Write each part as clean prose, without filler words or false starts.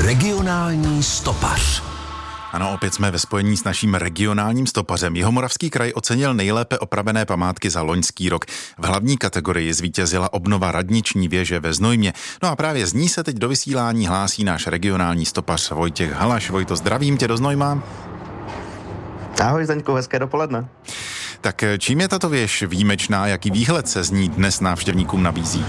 Regionální stopař. Ano, opět jsme ve spojení s naším regionálním stopařem. Jihomoravský kraj ocenil nejlépe opravené památky za loňský rok. V hlavní kategorii zvítězila obnova radniční věže ve Znojmě. No a právě z ní se teď do vysílání hlásí náš regionální stopař Vojtěch Halaš. Vojto, zdravím tě do Znojma. Ahoj Zdeňku, hezké dopoledne. Tak čím je tato věž výjimečná, jaký výhled se z ní dnes návštěvníkům nabízí?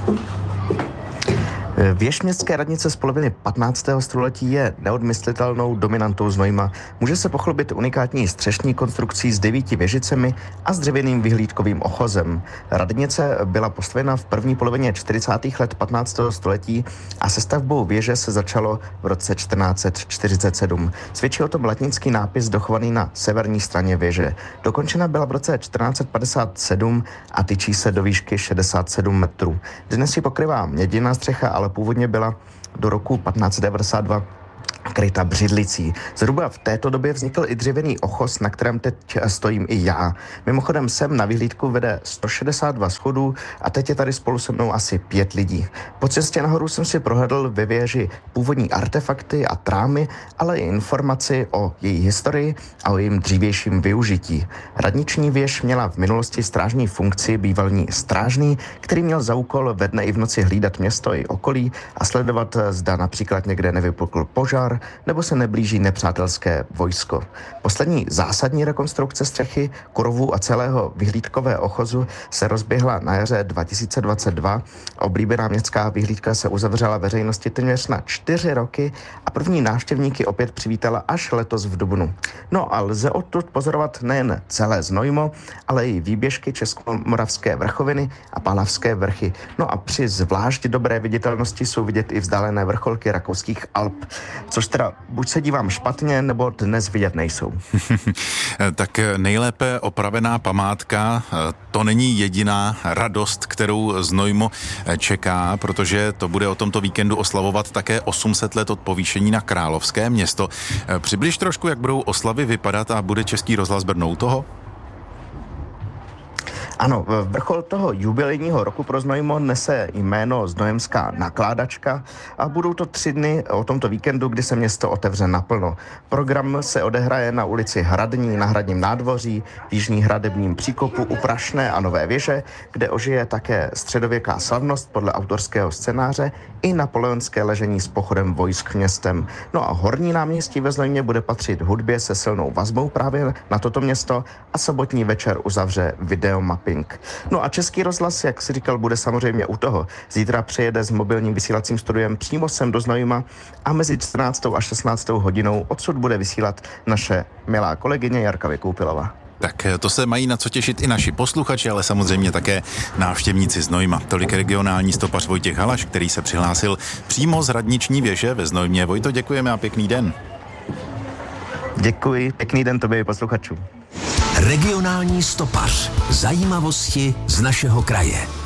Věž městské radnice z poloviny 15. století je neodmyslitelnou dominantou Znojma. Může se pochlubit unikátní střešní konstrukcí s 9 věžicemi a s dřevěným vyhlídkovým ochozem. Radnice byla postavena v první polovině 40. let 15. století a se stavbou věže se začalo v roce 1447. Svědčí o tom latinský nápis dochovaný na severní straně věže. Dokončena byla v roce 1457 a tyčí se do výšky 67 metrů. Dnes ji pokrývá měděná střecha, ale původně byla do roku 1592 kryta břidlicí. Zhruba v této době vznikl i dřevěný ochoz, na kterém teď stojím i já. Mimochodem sem na vyhlídku vede 162 schodů a teď je tady spolu se mnou asi 5 lidí. Po cestě nahoru jsem si prohlédl ve věži původní artefakty a trámy, ale i informaci o její historii a o jejím dřívějším využití. Radniční věž měla v minulosti strážní funkci bývalní strážný, který měl za úkol ve dne i v noci hlídat město i okolí a sledovat, zda například někde nevypukl požár nebo se neblíží nepřátelské vojsko. Poslední zásadní rekonstrukce střechy, krovů a celého vyhlídkového ochozu se rozběhla na jaře 2022. Oblíbená městská vyhlídka se uzavřela veřejnosti téměř na 4 roky a první návštěvníky opět přivítala až letos v dubnu. No a lze odtud pozorovat nejen celé Znojmo, ale i výběžky Českomoravské vrchoviny a Palavské vrchy. No a při zvlášť dobré viditelnosti jsou vidět i vzdálené vrcholky rakouských Alp, což teda buď se dívám špatně, nebo dnes vidět nejsou. Tak nejlépe opravená památka, to není jediná radost, kterou Znojmo čeká, protože to bude o tomto víkendu oslavovat také 800 let od povýšení na královské město. Přibliž trošku, jak budou oslavy vypadat a bude Český rozhlas Brno u toho? Ano, vrchol toho jubilejního roku pro Znojmo nese jméno Znojemská nakládačka a budou to 3 dny o tomto víkendu, kdy se město otevře naplno. Program se odehraje na ulici Hradní, na Hradním nádvoří, v Jižní hradebním příkopu u Prašné a Nové věže, kde ožije také středověká slavnost podle autorského scénáře i napoleonské ležení s pochodem vojsk městem. No a Horní náměstí ve Znojmě bude patřit hudbě se silnou vazbou právě na toto město a sobotní večer uzavře videomapping. No a Český rozhlas, jak si říkal, bude samozřejmě u toho. Zítra přijede s mobilním vysílacím studiem přímo sem do Znojma a mezi 14. a 16. hodinou odsud bude vysílat naše milá kolegyně Jarka Vykoupilová. Tak to se mají na co těšit i naši posluchači, ale samozřejmě také návštěvníci Znojma. Tolik regionální stopař Vojtěch Halaš, který se přihlásil přímo z radniční věže ve Znojmě. Vojto, děkujeme a pěkný den. Děkuji, pěkný den tobě i posluchačům. Regionální stopař. Zajímavosti z našeho kraje.